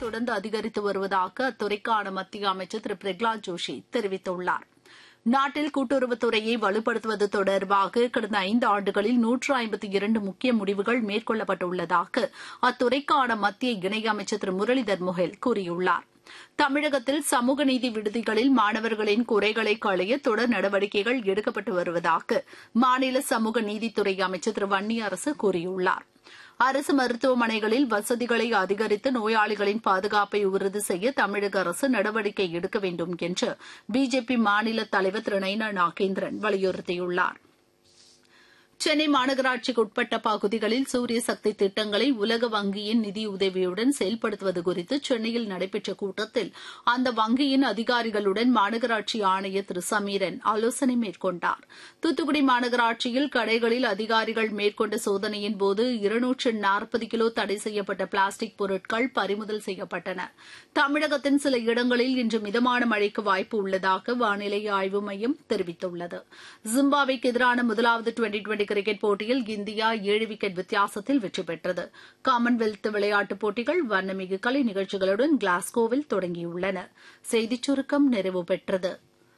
தொடர்ந்து அதிகரித்து வருவதாக அத்துறைக்கான மத்திய அமைச்சர் திரு பிரகலாத் ஜோஷி தெரிவித்துள்ளார். நாட்டில் கூட்டுறவுத்துறையை வலுப்படுத்துவது தொடர்பாக கடந்த 5 ஆண்டுகளில் 152 முக்கிய முடிவுகள் மேற்கொள்ளப்பட்டுள்ளதாக அத்துறைக்கான மத்திய இணையமைச்சர் திரு முரளிதர் மொஹல் கூறியுள்ளார். தமிழகத்தில் சமூக நீதி விடுதிகளில் மாணவர்களின் குறைகளை களைய தொடர் நடவடிக்கைகள் எடுக்கப்பட்டு வருவதாக மாநில சமூக நீதித்துறை அமைச்சர் திரு வன்னியரசு கூறியுள்ளார். அரசு மருத்துவமனைகளில் வசதிகளை அதிகரித்து நோயாளிகளின் பாதுகாப்பை உறுதி செய்ய தமிழக அரசு நடவடிக்கை எடுக்க வேண்டும் என்று பிஜேபி மாநில தலைவர் திரு நயினா நாகேந்திரன் வலியுறுத்தியுள்ளார். சென்னை மாநகராட்சிக்கு உட்பட்ட பகுதிகளில் சூரிய சக்தி திட்டங்களை உலக வங்கியின் நிதியுதவியுடன் செயல்படுத்துவது குறித்து சென்னையில் நடைபெற்ற கூட்டத்தில் அந்த வங்கியின் அதிகாரிகளுடன் மாநகராட்சி ஆணையர் திரு சமீரன் ஆலோசனை மேற்கொண்டார். தூத்துக்குடி மாநகராட்சியில் கடைகளில் அதிகாரிகள் மேற்கொண்ட சோதனையின்போது 240 கிலோ தடை செய்யப்பட்ட பிளாஸ்டிக் பொருட்கள் பறிமுதல் செய்யப்பட்டன. தமிழகத்தின் சில இடங்களில் இன்று மிதமான மழைக்கு வாய்ப்பு உள்ளதாக வானிலை ஆய்வு மையம் தெரிவித்துள்ளது. ஜிம்பாப்வேக்கு எதிரான முதலாவது டுவெண்டி கிரிக்கெட் போட்டியில் இந்தியா 7 விக்கெட் வித்தியாசத்தில் வெற்றி பெற்றது. காமன்வெல்த் விளையாட்டுப் போட்டிகள் வண்ணமிகு கலை நிகழ்ச்சிகளுடன் கிளாஸ்கோவில் தொடங்கியுள்ளன. செய்திச் சுருக்கம் நிறைவு பெற்றது.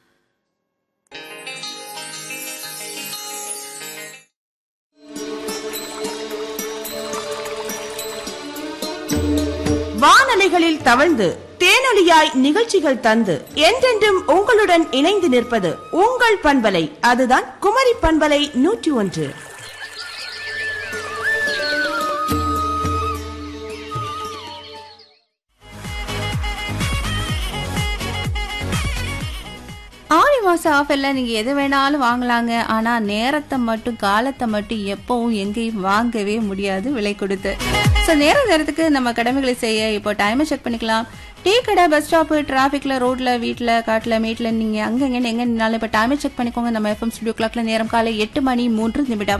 வானலைகளில் தவழ்ந்து தேனொலியாய் நிகழ்ச்சிகள் தந்து என்றென்றும் உங்களுடன் இணைந்து நிற்பது உங்கள் பண்பலை. அதுதான் குமரி பண்பலை 101. ஆடி மாசம் ஆஃபர்ல நீங்க எது வேணாலும் வாங்கலாங்க. ஆனா நேரத்தை மட்டும் காலத்தை மட்டும் எப்பவும் எங்கேயும் வாங்கவே முடியாது விலை கொடுத்து. ஸோ நேரத்துக்கு நம்ம கடமைகளை செய்ய இப்போ டைமை செக் பண்ணிக்கலாம். டீ கடை, பஸ் ஸ்டாப்பு, டிராஃபிக்ல, ரோட்ல, வீட்டில், காட்டில், மேட்டில் நீங்க அங்கங்க எங்க நின்னாலும் இப்போ டைமை செக் பண்ணிக்கோங்க. நம்ம FM ஸ்டுடியோ கிளாக்ல நேரம் காலை 8:03.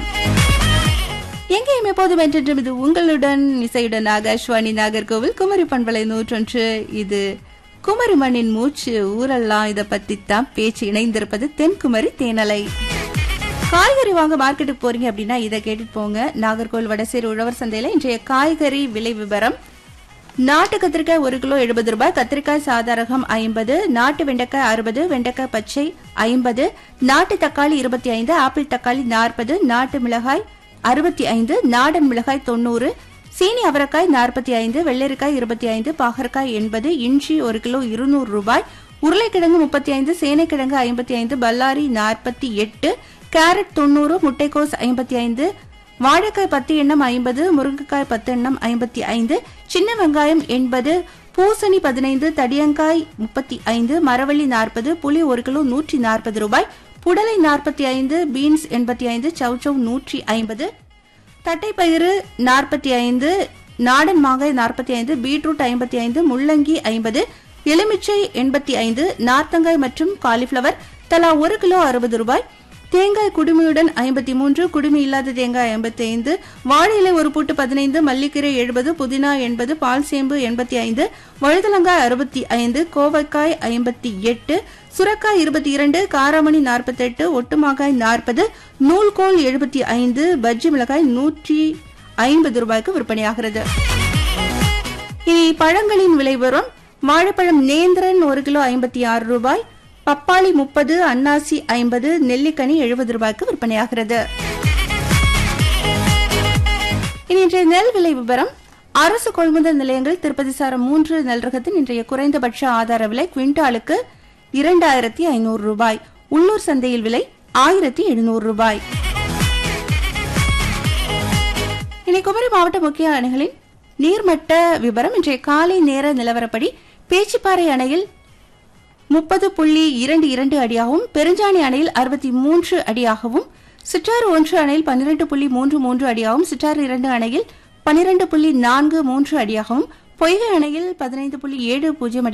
எங்கேயும் எப்போதும் என்றென்றும் இது உங்களுடன் இசையுடன் ஆகாஷ்வாணி நாகர்கோவில் குமரி பண்பலை 101. இது குமரி மண்ணின் மூச்சு ஊரெல்லாம் இதை பத்தி தான் பேச்சு. இணைந்திருப்பது தென்குமரி தேனலை. காய்கறி வாங்க மார்க்கெட்டுக்கு போறீங்க அப்படின்னா இதை கேட்டுட்டு போங்க. நாகர்கோவில் வடசேரி உழவர் சந்தையில இன்றைய காய்கறி விலை விவரம். நாட்டு கத்திரிக்காய் 1 கிலோ 70 ரூபாய், கத்திரிக்காய் சாதாரகம் 50, நாட்டு வெண்டைக்காய் 60, வெண்டைக்காய் பச்சை 50, நாட்டு தக்காளி 25, ஆப்பிள் தக்காளி 40, நாட்டு மிளகாய் 65, நாடன் மிளகாய் 90, சீனி அவரைக்காய் 45, வெள்ளரிக்காய் 25, பாகற்காய் 80, இஞ்சி 1 கிலோ 200 ரூபாய், உருளைக்கிழங்கு 35, சேனைக்கிழங்கு 55, பல்லாரி 48, கேரட் 90, முட்டைக்கோஸ் 55, வாழைக்காய் 10 எண்ணம் 50, முருங்கைக்காய் 10 எண்ணம் 55, சின்ன வெங்காயம் 80, பூசணி 15, தடியங்காய் 35, மரவள்ளி 40, புளி 1 கிலோ 140 ரூபாய், புடலை 45, பீன்ஸ் 85, சவுச்சவ் 150, தட்டைப்பயிறு 45, நாடன் மாங்காய் 45, பீட்ரூட் 55, முள்ளங்கி 50, எலுமிச்சை 85, நார்த்தங்காய் மற்றும் காலிஃபிளவர் தலா 1 கிலோ 60 ரூபாய், தேங்காய் குடுமியுடன் 53, குடுமி இல்லாத தேங்காய் 55, வாழை இலை ஒரு பூட்டு 15, மல்லிக்கீரை 70, புதினா 80, பால் சேம்பு 85, வழுதலங்காய் 65, கோவைக்காய் 58, சுரக்காய் 22, காராமணி 48, ஒட்டுமாங்காய் 40, நூல்கோல் 75, பஜ்ஜி மிளகாய் 150 ரூபாய்க்கு விற்பனையாகிறது. இனி பழங்களின் விலை வரும். வாழைப்பழம் நேந்திரன் 1 கிலோ 56 ரூபாய், பப்பாளி 30, அன்னாசி 50, நெல்லிக்கனி 70 ரூபாய்க்கு விற்பனையாகிறது. இனி இன்றைய நெல் விலை விவரம். அரசு கொள்முதல் நிலையங்கள் திருப்பதி சாரம் 3 நெல் ரகத்தின் இன்றைய குறைந்தபட்ச ஆதார விலை குவிண்டாலுக்கு 2500 ரூபாய். உள்ளூர் சந்தையில் விலை 1700 ரூபாய். இனி குமரி மாவட்ட முக்கிய அணைகளின் நீர்மட்ட விவரம். இன்றைய காலை நேர நிலவரப்படி பேச்சிப்பாறை அணையில் 30.22 அடியாகவும், பெருஞ்சாணி அணையில் 63 அடியாகவும், சிற்றாறு 1 அணையில் 12.33 அடியாகவும், சிற்றாறு 2 அணையில் 12.43 அடியாகவும், பொய்கை அணையில் 15.70 அடி